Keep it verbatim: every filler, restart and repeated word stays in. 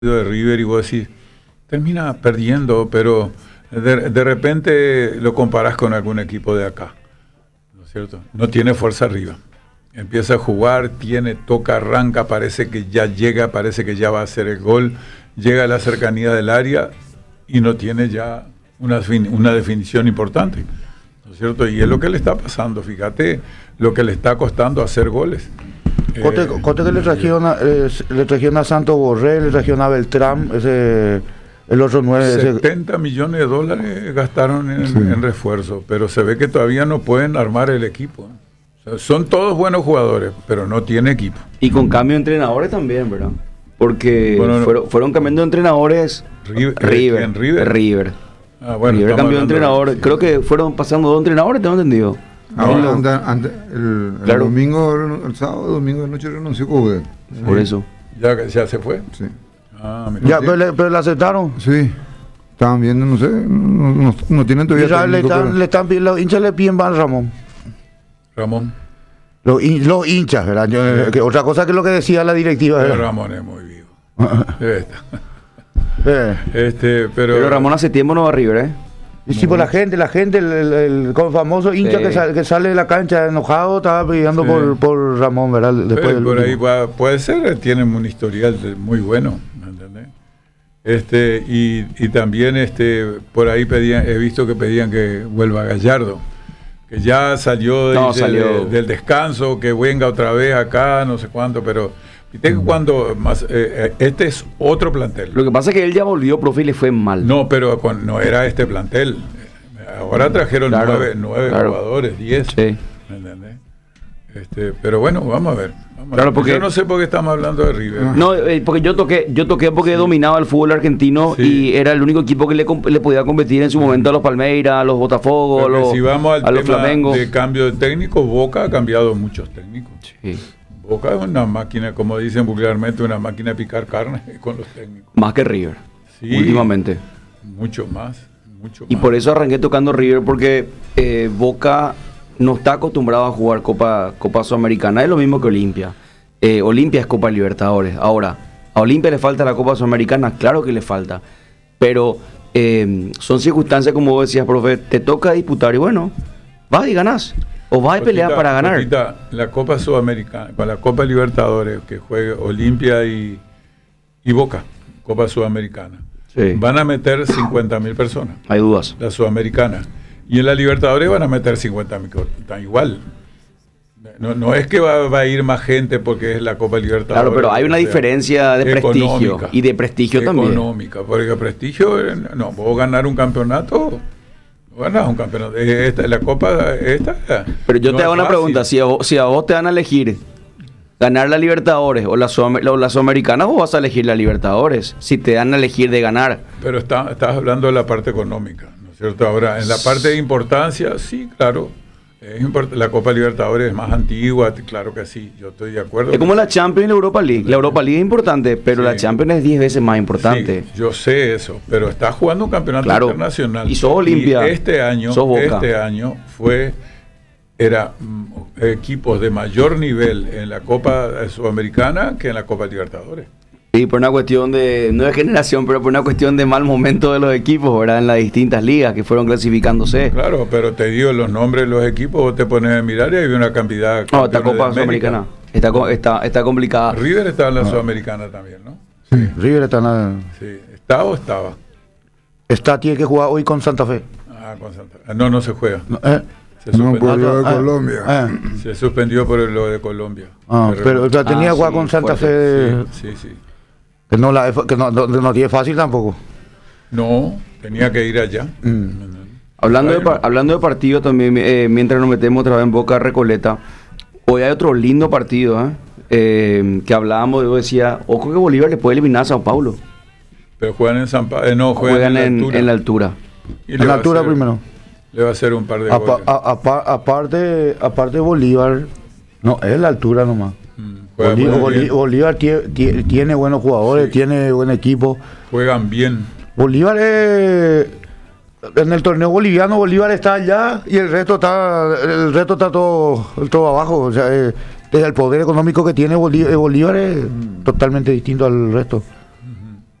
de River y vos decís, termina perdiendo, pero de, de repente lo comparás con algún equipo de acá, ¿no es cierto? No tiene fuerza arriba. Empieza a jugar, tiene, toca, arranca, parece que ya llega, parece que ya va a hacer el gol, llega a la cercanía del área y no tiene ya una, una definición importante, ¿no es cierto? Y es lo que le está pasando, fíjate lo que le está costando hacer goles. Cote, Eh, Cote que le trajeron a, eh, le trajeron a Santo Borré, le trajeron a Beltrán, ese, el otro nueve. setenta millones de dólares gastaron en, sí. en refuerzo, pero se ve que todavía no pueden armar el equipo. O sea, son todos buenos jugadores, pero no tiene equipo. Y con cambio de entrenadores también, ¿verdad? Porque bueno, no, fueron, fueron cambiando de entrenadores. River. River. ¿En River? River. Ah, bueno, River cambió de entrenador. Sí. Creo que fueron pasando dos entrenadores, ¿tengo entendido? Ahora, ande, ande, el, el claro. domingo, el sábado, domingo de noche renunció Coudet. Sí. Por eso. ¿Ya, ¿Ya se fue? Sí. Ah, mira. Ya, pero le, pero le aceptaron. Sí. Estaban viendo, no sé, no, no, no tienen todavía técnico, le están, pero... le están, los hinchas le piden van Ramón. Ramón. Los, hin, los hinchas, ¿verdad? Yo, sí. que otra cosa que lo que decía la directiva. Pero Ramón es muy vivo. eh. este, pero... pero Ramón hace tiempo no va a River, ¿eh? Y sí, pues la gente, la gente, el, el, el, el famoso hincha sí. que, sale, que sale de la cancha enojado, estaba pidiendo sí. por, por Ramón, ¿verdad? Después del por ahí va, puede ser, tienen un historial muy bueno, ¿me entendés? Este, y, y también este, por ahí pedían, he visto que pedían que vuelva Gallardo, que ya salió, de, no, de, salió. De, del descanso, que venga otra vez acá, no sé cuánto, pero... Viste que cuando más, eh, este es otro plantel. Lo que pasa es que él ya volvió, profe, y le fue mal. No, pero con, no era este plantel. Ahora trajeron claro, nueve, nueve claro. jugadores, diez. Sí. ¿Me entendés? Este, pero bueno, vamos a ver. Vamos claro, a ver. Porque, yo no sé por qué estamos hablando de River. No, eh, porque yo toqué, yo toqué porque sí. dominaba el fútbol argentino sí. y era el único equipo que le, le podía competir en su momento a los Palmeiras, a los Botafogo, a los, si vamos al a los tema Flamengo. De cambio de técnico, Boca ha cambiado muchos técnicos. Sí. Boca es una máquina, como dicen vulgarmente, una máquina de picar carne con los técnicos. Más que River, sí, últimamente. Mucho más, mucho y más. por eso arranqué tocando River, porque eh, Boca no está acostumbrado a jugar Copa, Copa Sudamericana. Es lo mismo que Olimpia. Eh, Olimpia es Copa Libertadores. Ahora, a Olimpia le falta la Copa Sudamericana, claro que le falta. Pero eh, son circunstancias, como vos decías, profe, te toca disputar y bueno, vas y ganás. O vas a pelear para ganar. Cotita, la Copa Sudamericana, con la Copa Libertadores, que juegue Olimpia y, y Boca, Copa Sudamericana, sí. van a meter cincuenta mil personas. Hay dudas. La Sudamericana. Y en la Libertadores van a meter cincuenta mil, están igual. No, no es que va, va a ir más gente porque es la Copa Libertadores. Claro, pero hay una o sea, diferencia de prestigio y de prestigio económica, también. Económica, porque prestigio, no, puedo ganar un campeonato... Bueno, un campeonato. Esta, la Copa, esta. Pero yo no te hago una fácil. pregunta: si a, vos, si a vos te van a elegir ganar la Libertadores o la, o la Sudamericana, vos vas a elegir la Libertadores. Si te dan a elegir de ganar. Pero está, estás hablando de la parte económica, ¿no es cierto? Ahora, en la parte de importancia, sí, claro. Es import- la Copa Libertadores es más antigua, claro que sí, yo estoy de acuerdo. Es como la Champions y la Europa League. La Europa League es importante, pero sí. la Champions es diez veces más importante. Sí, yo sé eso, pero estás jugando un campeonato claro. internacional. Y sos Olimpia. Y este año, este año fue, era mm, equipos de mayor nivel en la Copa Sudamericana que en la Copa Libertadores. Sí, por una cuestión de, no de generación, pero por una cuestión de mal momento de los equipos, ¿verdad? En las distintas ligas que fueron clasificándose. Claro, pero te digo los nombres de los equipos, vos te pones a mirar y hay una cantidad. No, esta Copa Sudamericana está, está, está complicada. River está en la no. Sudamericana también, ¿no? Sí, River está en la... Sí, ¿está o estaba? Está, tiene que jugar hoy con Santa Fe. Ah, con Santa Fe. No, no se juega. No, eh. Se no por lo de ah, Colombia. Ah, se suspendió por lo de Colombia. Ah, pero, pero tenía que ah, jugar sí, con Santa fuerte. Fe. Sí, sí. sí. Que no la que no, no, no tiene fácil tampoco. No, tenía que ir allá. Mm. Hablando, de, hablando de partido también, eh, mientras nos metemos otra vez en Boca Recoleta, hoy hay otro lindo partido, ¿eh? Eh, que hablábamos, yo decía, ojo que Bolívar le puede eliminar a Sao Paulo. Pero juegan en San Pablo, eh, no, juegan, juegan en, en, en la altura. Y en la altura hacer, primero. Le va a hacer un par de a, goles. A, a, a, aparte, aparte Bolívar, no, es la altura nomás. Mm. Bolívar, Bolívar, Bolívar tiene, tiene, tiene buenos jugadores, sí. tiene buen equipo. Juegan bien. Bolívar es, en el torneo boliviano Bolívar está allá y el resto está el resto está todo todo abajo. O sea, es, el poder económico que tiene Bolívar, Bolívar es totalmente distinto al resto.